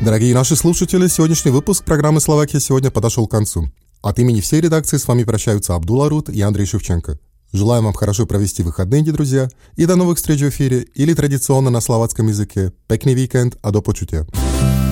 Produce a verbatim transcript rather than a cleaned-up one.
Дорогие наши слушатели, сегодняшний выпуск программы «Словакия сегодня» подошел к концу. От имени всей редакции с вами прощаются Абдул Арут и Андрей Шевченко. Желаем вам хорошо провести выходные, друзья, и до новых встреч в эфире или традиционно на словацком языке. Пекný víkend a do počutia.